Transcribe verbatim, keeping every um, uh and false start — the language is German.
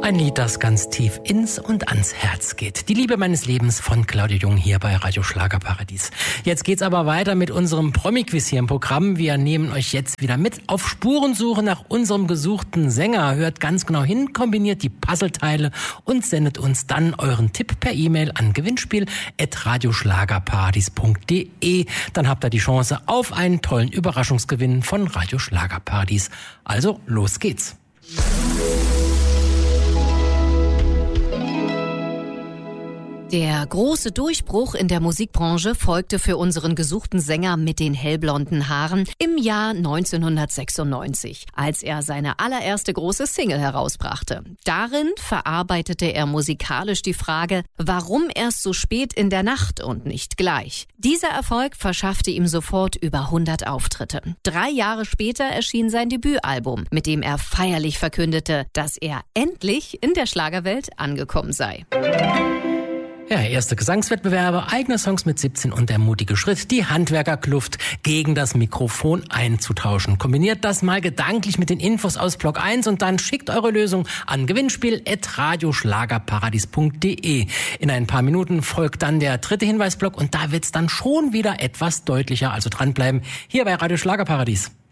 Ein Lied, das ganz tief ins und ans Herz geht. Die Liebe meines Lebens von Claudio Jung hier bei Radio Schlagerparadies. Jetzt geht's aber weiter mit unserem Promi-Quiz hier im Programm. Wir nehmen euch jetzt wieder mit auf Spurensuche nach unserem gesuchten Sänger. Hört ganz genau hin, kombiniert die Puzzleteile und sendet uns dann euren Tipp per E-Mail an gewinnspiel at radioschlagerparadies punkt de. Dann habt ihr die Chance auf einen tollen Überraschungsgewinn von Radio Schlagerparadies. Also, los geht's. Der große Durchbruch in der Musikbranche folgte für unseren gesuchten Sänger mit den hellblonden Haaren im Jahr neunzehnhundertsechsundneunzig, als er seine allererste große Single herausbrachte. Darin verarbeitete er musikalisch die Frage, warum erst so spät in der Nacht und nicht gleich. Dieser Erfolg verschaffte ihm sofort über hundert Auftritte. Drei Jahre später erschien sein Debütalbum, mit dem er feierlich verkündete, dass er endlich in der Schlagerwelt angekommen sei. Ja, erste Gesangswettbewerbe, eigene Songs mit siebzehn und der mutige Schritt, die Handwerkerkluft gegen das Mikrofon einzutauschen. Kombiniert das mal gedanklich mit den Infos aus Block eins und dann schickt eure Lösung an gewinnspiel at radioschlagerparadies punkt de. In ein paar Minuten folgt dann der dritte Hinweisblock und da wird's dann schon wieder etwas deutlicher. Also dranbleiben hier bei Radio Schlagerparadies.